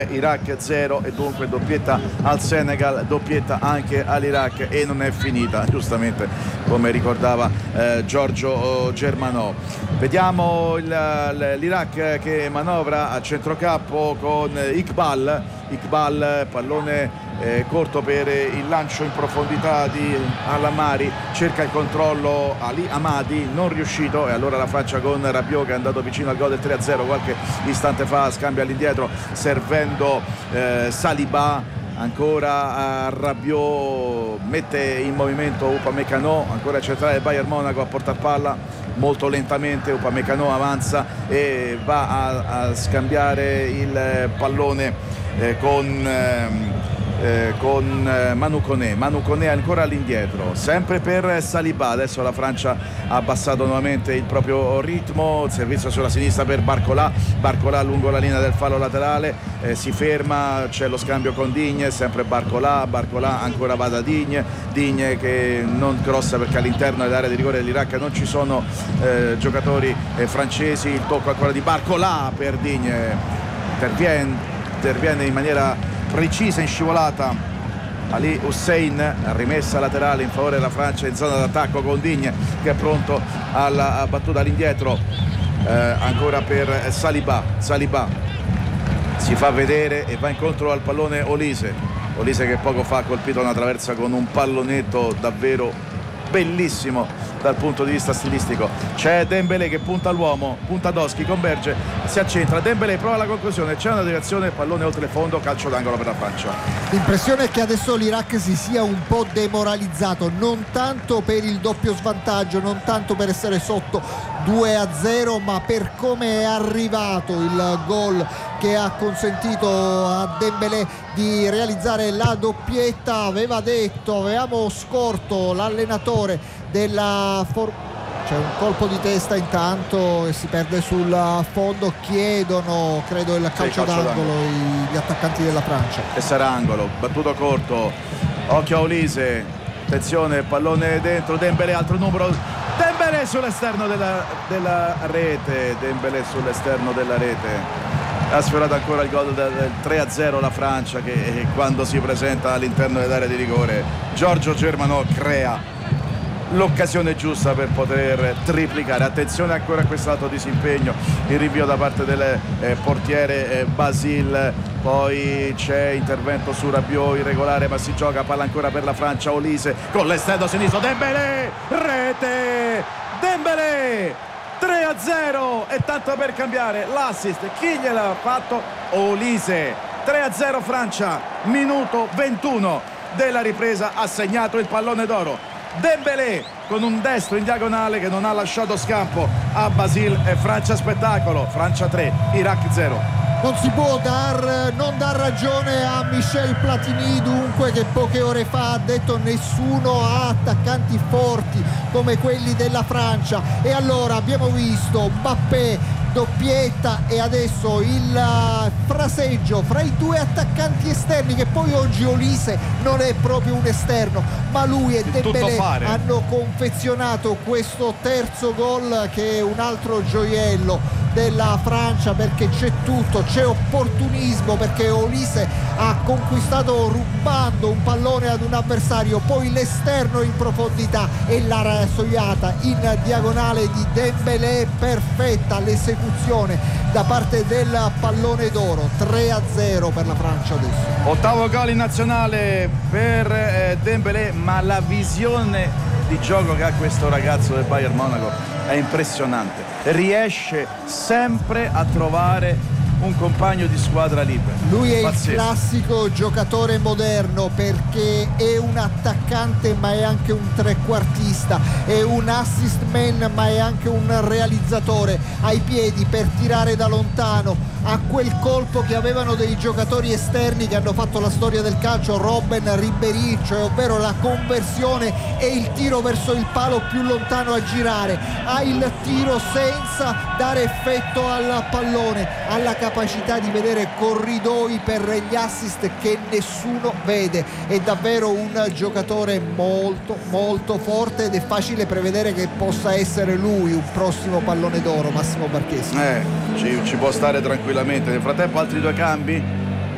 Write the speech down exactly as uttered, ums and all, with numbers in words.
Iraq zero e dunque doppietta al Senegal, doppietta anche all'Iraq e non è finita, giustamente come ricordava eh, Giorgio Germanò. Vediamo il, l'Iraq che manovra a centrocampo con Iqbal, Iqbal pallone eh, corto per il lancio in profondità di Al-Amari, cerca il controllo Ali Amadi, non riuscito, e allora la Francia con Rabiot che è andato vicino al gol del tre a zero qualche istante fa, scambia all'indietro servendo eh, Saliba, ancora a Rabiot, mette in movimento Upamecano, ancora centrale del Bayern Monaco a portar palla molto lentamente. Upamecano avanza e va a, a scambiare il pallone eh, con ehm, Eh, con eh, Manu Koné. Manu Koné ancora all'indietro, sempre per Saliba. Adesso la Francia ha abbassato nuovamente il proprio ritmo, il servizio sulla sinistra per Barcola, Barcola lungo la linea del fallo laterale, eh, si ferma, c'è lo scambio con Digne, sempre Barcola, Barcola ancora va da Digne, Digne che non crossa perché all'interno dell'area di rigore dell'Iraq non ci sono eh, giocatori eh, francesi. Il tocco ancora di Barcola per Digne, interviene, interviene in maniera precisa in scivolata Ali Hussein, rimessa laterale in favore della Francia in zona d'attacco con Digne che è pronto alla battuta all'indietro, eh, ancora per Saliba, Saliba si fa vedere e va incontro al pallone Olise, Olise che poco fa ha colpito una traversa con un pallonetto davvero bellissimo dal punto di vista stilistico. C'è Dembélé che punta all'uomo, punta Doschi, converge, si accentra, Dembélé prova la conclusione, c'è una deviazione, pallone oltre il fondo, calcio d'angolo per la Francia. L'impressione è che adesso l'Iraq si sia un po' demoralizzato, non tanto per il doppio svantaggio, non tanto per essere sotto due a zero, ma per come è arrivato il gol che ha consentito a Dembélé di realizzare la doppietta. Aveva detto, avevamo scorto l'allenatore della For- c'è un colpo di testa intanto e si perde sul fondo, chiedono credo il calcio, sì, calcio d'angolo, d'angolo. I, gli attaccanti della Francia, e sarà angolo, battuto corto, occhio a Olise, attenzione, pallone dentro, Dembélé altro numero, Dembélé sull'esterno della, della rete, Dembélé sull'esterno della rete, ha sfiorato ancora il gol del, del tre a zero la Francia che eh, quando si presenta all'interno dell'area di rigore Giorgio Germanò crea l'occasione giusta per poter triplicare. Attenzione ancora a quest'altro disimpegno, il rinvio da parte del eh, portiere eh, Basile, poi c'è intervento su Rabiot irregolare ma si gioca, palla ancora per la Francia, Olise con l'esterno sinistro, Dembélé, rete, Dembélé, tre a zero, e tanto per cambiare l'assist, chi gliel'ha fatto? Olise. Tre a zero Francia, minuto ventuno della ripresa, ha segnato il pallone d'oro Dembélé con un destro in diagonale che non ha lasciato scampo a Basile, e Francia spettacolo, Francia tre, Iraq zero. Non si può dar, non dar ragione a Michel Platini dunque, che poche ore fa ha detto nessuno ha attaccanti forti come quelli della Francia, e allora abbiamo visto Mbappé doppietta e adesso il fraseggio fra i due attaccanti esterni, che poi oggi Olise non è proprio un esterno ma lui e Dembélé hanno confezionato questo terzo gol che è un altro gioiello della Francia, perché c'è tutto, c'è opportunismo, perché Olise ha conquistato rubando un pallone ad un avversario, poi l'esterno in profondità e la rassoiata in diagonale di Dembélé perfetta, l'esecuzione da parte del pallone d'oro. Tre a zero per la Francia adesso. Ottavo gol in nazionale per eh, Dembélé, ma la visione di gioco che ha questo ragazzo del Bayern Monaco è impressionante, riesce sempre a trovare un compagno di squadra libero. Lui è pazzesco. Il classico giocatore moderno, perché è un attaccante ma è anche un trequartista, è un assist man ma è anche un realizzatore, ha i piedi per tirare da lontano, ha quel colpo che avevano dei giocatori esterni che hanno fatto la storia del calcio, Robben, Ribéry, cioè ovvero la conversione e il tiro verso il palo più lontano a girare, ha il tiro senza dare effetto al pallone, ha la capacità di vedere corridoi per gli assist che nessuno vede, è davvero un giocatore molto molto forte ed è facile prevedere che possa essere lui un prossimo pallone d'oro. Massimo Barchesi. Eh, ci, ci può stare tranquillamente. Nel frattempo altri due cambi,